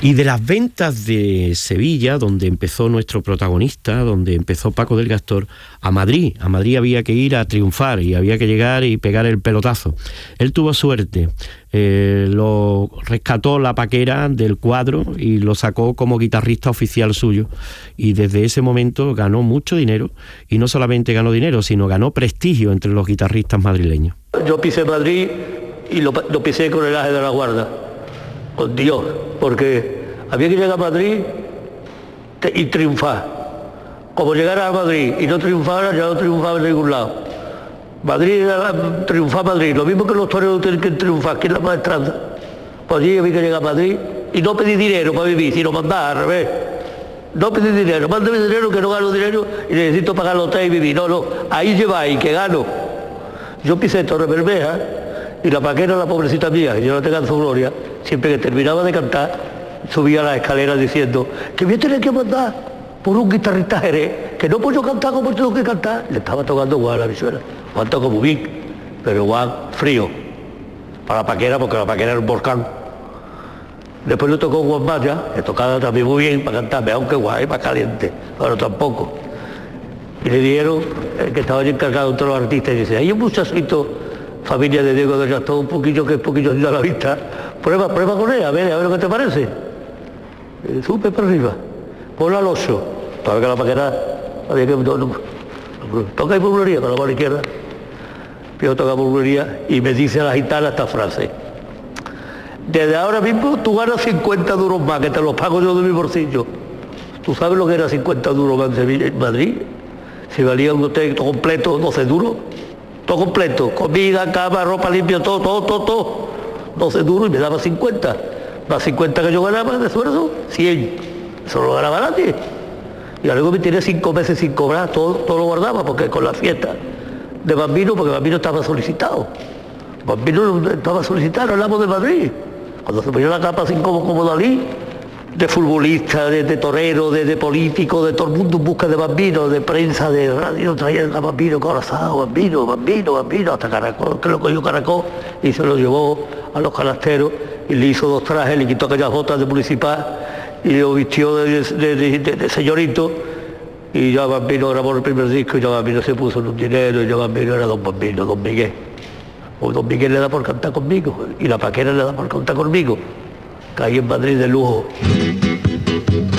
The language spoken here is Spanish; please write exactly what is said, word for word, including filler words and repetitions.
Y de las ventas de Sevilla, donde empezó nuestro protagonista, donde empezó Paco del Gastor, a Madrid. A Madrid había que ir a triunfar y había que llegar y pegar el pelotazo. Él tuvo suerte, eh, lo rescató la Paquera del cuadro y lo sacó como guitarrista oficial suyo. Y desde ese momento ganó mucho dinero, y no solamente ganó dinero, sino ganó prestigio entre los guitarristas madrileños. Yo pisé Madrid y lo, lo pisé con el Aje de la Guarda, con Dios, porque había que llegar a Madrid y triunfar. Como llegara a Madrid y no triunfara, ya no triunfaba en ningún lado. Madrid era triunfar Madrid, lo mismo que los toreros tienen que triunfar, que es la maestranda. Pues allí había que llegar a Madrid y no pedir dinero para vivir, sino mandar al revés. No pedir dinero, mándeme dinero que no gano dinero y necesito pagar el hotel y vivir. No, no, ahí lleváis, que gano. Yo pisé Torre Bermeja y la Paquera, la pobrecita mía, que yo no tenga su gloria, siempre que terminaba de cantar, subía a las escaleras diciendo que voy a tener que mandar por un guitarrista Jerez, que no puedo cantar como tengo que cantar. Le estaba tocando Juan la visuela, Juan tocó muy bien, pero Juan frío, para la Paquera, porque la Paquera era un volcán. Después le tocó Juan Maya, que tocaba también muy bien para cantarme, aunque Juan es más caliente, pero tampoco. Y le dieron, el que estaba allí encargado de todos los artistas, y dice, hay un muchachito, familia de Diego del Gastón, un poquillo que es poquillo a la vista, prueba, prueba con él, a ver, a ver lo que te parece. Y sube para arriba, ponlo al oso, para que la Paquera había que... No, no, toca y burbulería con la mano izquierda. Yo toca burbulería y me dice a la gitana esta frase: desde ahora mismo tú ganas cincuenta duros más, que te los pago yo de mi bolsillo. ¿Tú sabes lo que era cincuenta duros más en Madrid? Si valía un hotel todo completo, doce duros, todo completo, comida, cama, ropa limpia, todo, todo, todo, todo, doce duros, y me daba cincuenta. Más cincuenta que yo ganaba de esfuerzo, cien. Eso no lo ganaba nadie. Y luego me tiré cinco meses sin cobrar, todo, todo lo guardaba, porque con la fiesta de Bambino, porque Bambino estaba solicitado. Bambino estaba solicitado, hablamos de Madrid. Cuando se ponía la capa así como, como Dalí, de futbolista, de, de torero, de, de político, de todo el mundo en busca de Bambino, de prensa, de radio, traían a Bambino corazado, Bambino, Bambino, Bambino, hasta Caracol, que lo cogió Caracol y se lo llevó a los canasteros y le hizo dos trajes, le quitó aquellas botas de municipal y lo vistió de, de, de, de, de señorito, y ya Bambino grabó el primer disco y ya Bambino se puso en un dinero y ya Bambino era don Bambino, don Miguel. O don Miguel le da por cantar conmigo y la Paquera le da por cantar conmigo. Caí en Madrid de lujo.